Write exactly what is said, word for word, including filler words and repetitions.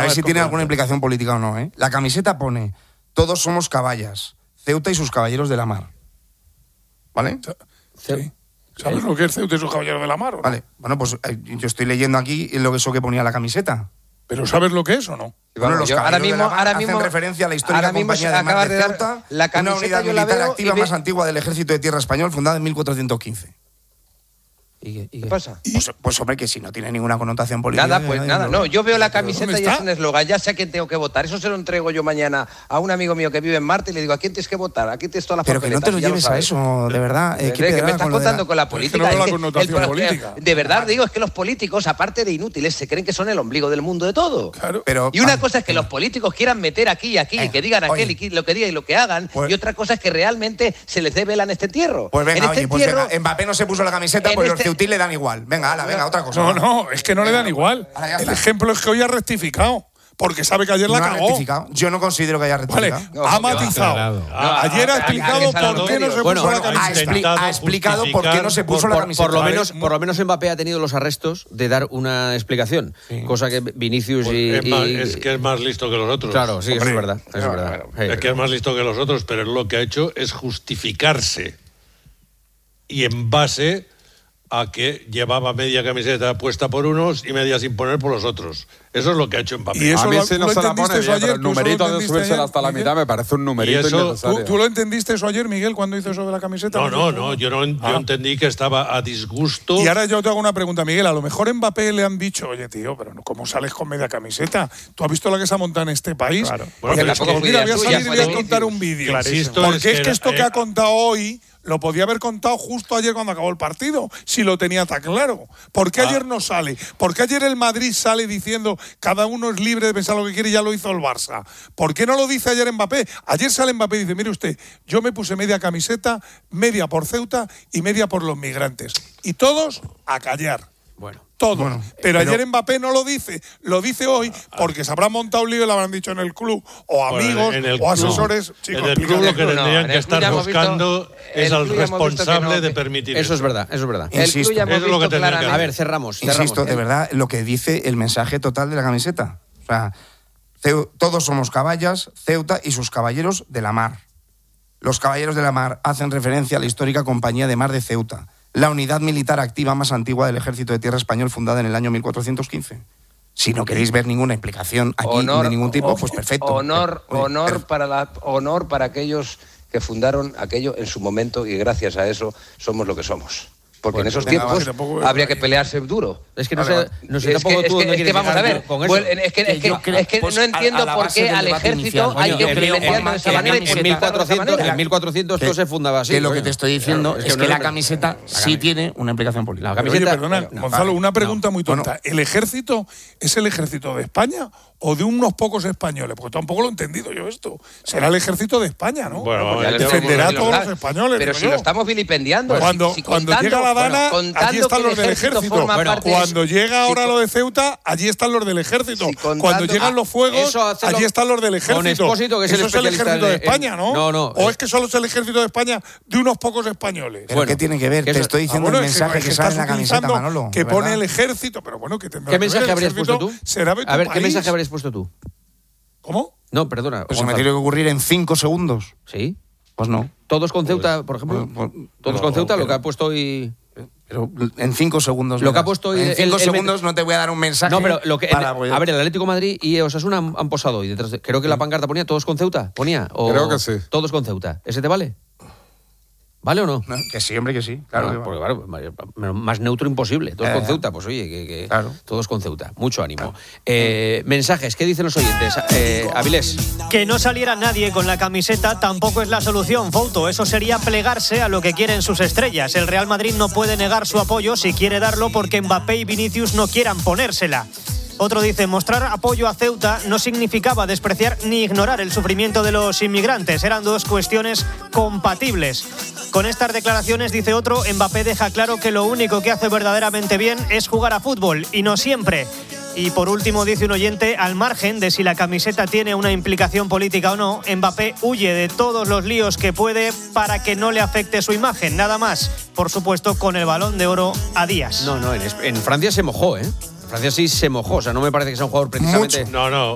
ver si tiene alguna implicación política o no, ¿eh? La camiseta pone: todos somos caballas, Ceuta y sus caballeros de la mar. ¿Vale? Sí. ¿Sabes lo que es Ceuta y sus caballeros de la mar? ¿O no? Vale, bueno, pues eh, yo estoy leyendo aquí lo que eso que ponía la camiseta. ¿Pero sabes lo que es o no? Bueno, los yo ahora mismo, de la mar ahora hacen mismo, referencia a la histórica ahora mismo compañía de mar acabas de de dar Ceuta, la camiseta, una unidad yo la militar veo activa y ve- más antigua del Ejército de Tierra Español, fundada en mil cuatrocientos quince. ¿Y qué, y qué pasa? Pues, pues hombre, que si no tiene ninguna connotación política. Nada, pues nada. No, yo veo la camiseta ¿dónde y es está? un eslogan. Ya sé a quién tengo que votar. Eso se lo entrego yo mañana a un amigo mío que vive en Marte y le digo: ¿a quién tienes que votar? Aquí tienes todas las Pero que no te lo papeletas, y ya lleves a sabes. eso, de verdad. Eh, ¿Qué, qué que me pedrada estás con lo de la- contando con la Pero es política? que no veo la Es que connotación el- política. De verdad digo, es que los políticos, aparte de inútiles, se creen que son el ombligo del mundo de todo. Claro. Pero, Y una ah, cosa es que los políticos quieran meter aquí y aquí, Eh, y que digan aquel oye. y que- lo que digan y lo que hagan, Pues- y otra cosa es que realmente se les dé vela en este entierro. Pues venga, en este oye, pues entierro, venga, Mbappé no se puso la camiseta, en pues los este- ceutí le dan igual. Venga, ala, venga, otra cosa. No, no, es que no le dan igual. Ahora ya El está. ejemplo es que hoy ha rectificado, porque sabe que ayer la No ha cagó. rectificado. Yo no considero que haya Vale, rectificado. ha matizado. aclarado. Ah, Ayer ha ha- explicado ha- ha- por qué no se Bueno, puso la bueno, Ha, camiseta. expli- ha explicado por qué no se puso Por, la por- camiseta. por lo Vale. menos, por lo menos Mbappé ha tenido los arrestos de dar una explicación, cosa que Vinicius Pues y, es, más- y- es que es más listo que los otros. claro, sí, eso Hombre. es verdad, eso es verdad. Es Sí. que es más listo que los otros, pero él lo que ha hecho es justificarse. Y en base a que llevaba media camiseta puesta por unos y media sin poner por los otros. Eso es lo que ha hecho Mbappé. Y eso A mí lo- si no lo se la entendiste pone eso bien, pero ayer, el tú eso lo numerito de entendiste subírsela ayer, hasta la Miguel. mitad me parece un numerito Y eso- innecesario. ¿Tú, tú lo entendiste eso ayer, Miguel, cuando hizo eso de la camiseta? No, no, no, yo no yo Ah. entendí que estaba a disgusto. Y ahora yo te hago una pregunta, Miguel. A lo mejor en Mbappé le han dicho: oye, tío, pero no, ¿cómo sales con media camiseta? ¿Tú has visto la que se ha montado en este país? Claro. Bueno, Bueno, pero tampoco es que, fue mira, idea voy a suya, salir y fue voy a de contar Vinicius. un vídeo. Clarísimo. Porque Esto es es que que esto era- que ha eh. contado hoy lo podía haber contado justo ayer cuando acabó el partido, si lo tenía tan claro. ¿Por qué Ah. ayer no sale? ¿Por qué ayer el Madrid sale diciendo cada uno es libre de pensar lo que quiere y ya lo hizo el Barça? ¿Por qué no lo dice ayer Mbappé? Ayer sale Mbappé y dice: mire usted, yo me puse media camiseta, media por Ceuta y media por los migrantes. Y todos a callar. Bueno. Todos. Bueno, pero, pero- ayer Mbappé no lo dice, lo dice hoy porque se habrán montado un lío y lo habrán dicho en el club, o Bueno, amigos, en el o club- asesores. Chico, en el club explícame. lo que No, tendrían en que el club estar ya hemos visto- buscando el es al club ya hemos visto que responsable no, de que- permitir Eso es verdad, eso es verdad. El Insisto, club ya hemos es lo que visto tendría que claramente. A ver, cerramos, cerramos. Insisto, de verdad, lo que dice el mensaje total de la camiseta. O sea, Ceu- todos somos caballas, Ceuta y sus caballeros de la mar. Los caballeros de la mar hacen referencia a la histórica Compañía de Mar de Ceuta, la unidad militar activa más antigua del Ejército de Tierra Español, fundada en el año mil cuatrocientos quince. Si no queréis ver ninguna explicación aquí honor, de ningún tipo, o- pues perfecto. Honor, Oye, honor pero- para la, honor para aquellos que fundaron aquello en su momento y gracias a eso somos lo que somos. Porque en esos venga, tiempos vale, tampoco- habría que pelearse duro. Es que no Vale, sé, vale. no sé Es tampoco que, tú es que- dónde es que quieres vamos a llegar ver, con eso. bueno, es que, es que, yo creo- es que pues, no a- entiendo a la por base qué del al debate ejército inicial. hay Coño, que yo creo privilegiarlo de esa que manera y en En separarlo de esa mil cuatrocientos, manera. en mil cuatrocientos todo se fundaba así. que lo que coño. te estoy diciendo Claro, es no que la me- camiseta sí tiene una implicación política. La Oye, camiseta- perdona, no, Gonzalo, vale, una pregunta no. muy tonta. Bueno. ¿El ejército es el ejército de España o de unos pocos españoles? Porque tampoco lo he entendido yo esto. Será el ejército de España, ¿no? Bueno, Pues ya le defenderá a estamos- todos los españoles. Pero digo si yo. lo estamos vilipendiando. Cuando, si- si cuando contando- llega la Dana, bueno, contando allí están que el los del ejército. forma Bueno, parte de- cuando llega ahora si- lo de Ceuta, allí están los del ejército. Si contando- cuando llegan Ah, los fuegos, eso hacelo allí están los del ejército. con Expósito, que es el Eso es el especialista ejército de en- en- España, ¿no? No, no, O eh. es que solo es el ejército de España de unos pocos españoles. ¿Pero Bueno, qué tiene que ver? que Te eso- estoy Ah, diciendo bueno, el es mensaje es que sale en estás la camiseta, utilizando Manolo. que de pone verdad. el ejército, pero bueno, que tendrá ¿Qué que ver, mensaje el habrías puesto ejército tú? será de tu A ver, ¿qué país. mensaje habrías puesto tú? ¿Cómo? No, perdona. Pues se me Gonzalo. tiene que ocurrir en cinco segundos. ¿Sí? Pues no. Todos con Ceuta, por ejemplo. Pues- pues- Todos no, con Ceuta, lo pero- que ha puesto hoy. Pero en cinco segundos. Lo que ha verás. puesto hoy En el- cinco el- segundos no te voy a dar un mensaje. No, pero lo que. para- A ver, el Atlético de Madrid y Osasuna han, han posado hoy. Detrás de- creo que la pancarta ponía todos con Ceuta. Ponía. O Creo que sí. Todos con Ceuta. ¿Ese te vale? ¿Vale o no? No, que sí, hombre, que sí. Claro, Ah, que porque, vale. claro, más neutro imposible. Todos Eh, con Ceuta, pues oye, que, que Claro. todos con Ceuta. Mucho ánimo. Eh, mensajes, ¿qué dicen los oyentes? Eh, Avilés. Que no saliera nadie con la camiseta tampoco es la solución, Fouto. Eso sería plegarse a lo que quieren sus estrellas. El Real Madrid no puede negar su apoyo si quiere darlo porque Mbappé y Vinicius no quieran ponérsela. Otro dice, mostrar apoyo a Ceuta no significaba despreciar ni ignorar el sufrimiento de los inmigrantes. Eran dos cuestiones compatibles. Con estas declaraciones, dice otro, Mbappé deja claro que lo único que hace verdaderamente bien es jugar a fútbol, y no siempre. Y por último, dice un oyente, al margen de si la camiseta tiene una implicación política o no, Mbappé huye de todos los líos que puede para que no le afecte su imagen. Nada más, por supuesto, con el Balón de Oro a días. No, no, en, en Francia se mojó, ¿eh? En Francia sí se mojó. O sea, no me parece que sea un jugador precisamente. No, no.